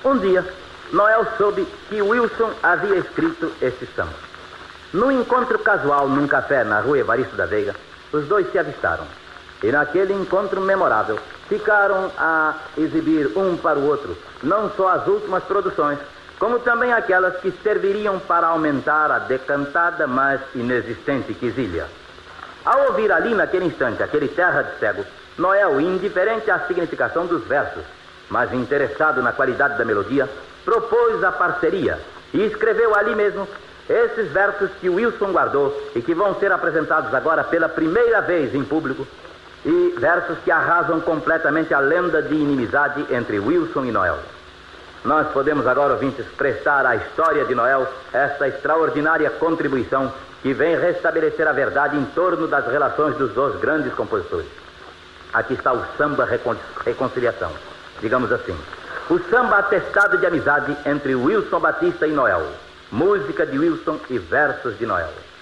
Um dia, Noel soube que Wilson havia escrito esse samba. Num encontro casual num café na rua Evaristo da Veiga, os dois se avistaram. E naquele encontro memorável, ficaram a exibir um para o outro, não só as últimas produções, como também aquelas que serviriam para aumentar a decantada, mas inexistente quesilha. Ao ouvir ali naquele instante aquele Terra de Cego, Noel, indiferente à significação dos versos, mas interessado na qualidade da melodia, propôs a parceria e escreveu ali mesmo esses versos que Wilson guardou e que vão ser apresentados agora pela primeira vez em público, e versos que arrasam completamente a lenda de inimizade entre Wilson e Noel. Nós podemos agora, ouvintes, prestar à história de Noel esta extraordinária contribuição que vem restabelecer a verdade em torno das relações dos dois grandes compositores. Aqui está o samba reconciliação, digamos assim. O samba atestado de amizade entre Wilson Batista e Noel. Música de Wilson e versos de Noel.